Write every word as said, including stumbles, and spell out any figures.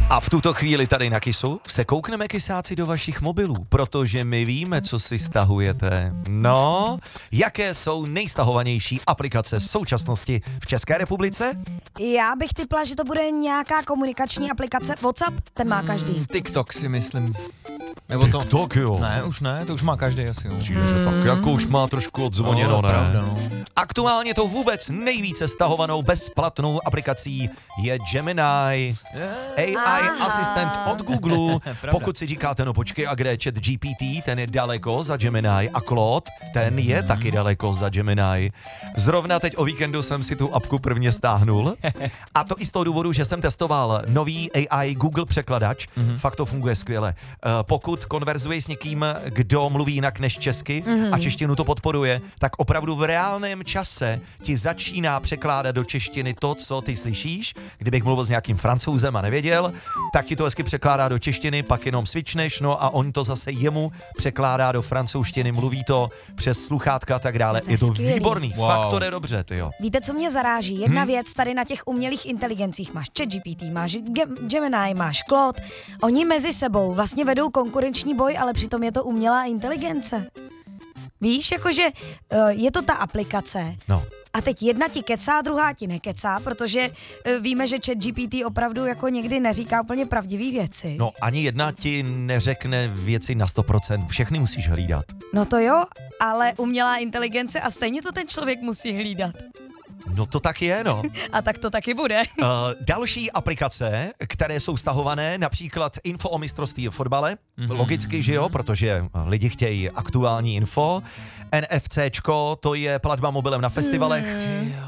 A v tuto chvíli tady na Kisu se koukneme, kysáci, do vašich mobilů, protože my víme, co si stahujete. No, jaké jsou nejstahovanější aplikace v současnosti v České republice? Já bych typla, že to bude nějaká komunikační aplikace. WhatsApp, ten má každý. Mm, TikTok si myslím. Nebo to... TikTok, jo. Ne, už ne, to už má každý asi. Jo. Čiže tak jako už má trošku odzvoněno, No, ne? pravda, no. Aktuálně to vůbec nejvíce stahovanou bezplatnou aplikací je Gemini. A I Aha. asistent od Google. Pokud si říkáte, no počkej, a kde je Chat G P T, ten je daleko za Gemini, a Claude, ten je taky daleko za Gemini. Zrovna teď o víkendu jsem si tu apku prvně stáhnul. A to i z toho důvodu, že jsem testoval nový A I Google překladač. Mm-hmm. Fakt to funguje skvěle. Uh, pokud konverzuješ s někým, kdo mluví jinak než česky mm-hmm. a češtinu to podporuje, tak opravdu v reálném čase ti začíná překládat do češtiny to, co ty slyšíš. Kdybych mluvil s nějakým Francouzem a nevěděl, tak ti to hezky překládá do češtiny, pak jenom switchneš, no a on to zase jemu překládá do francouzštiny, mluví to přes sluchátka a tak dále. To je je to skvělý. výborný, Wow. fakt to jde dobře, tyjo. Víte, co mě zaráží? Jedna hmm. věc tady na těch umělých inteligencích. Máš ChatGPT, máš Ge- Gemini, máš Claude. Oni mezi sebou vlastně vedou konkurenční boj, ale přitom je to umělá inteligence. Víš, jakože uh, je to ta aplikace. No. A teď jedna ti kecá, druhá ti nekecá, protože uh, víme, že ChatGPT opravdu jako někdy neříká úplně pravdivé věci. No ani jedna ti neřekne věci na sto procent, všechny musíš hlídat. No to jo, ale umělá inteligence a stejně to ten člověk musí hlídat. No to tak je, no. A tak to taky bude. Uh, další aplikace, které jsou stahované, například info o mistrovství v fotbale, mm-hmm. logicky, že jo, protože lidi chtějí aktuální info. NFCčko, to je platba mobilem na festivalech. Mm.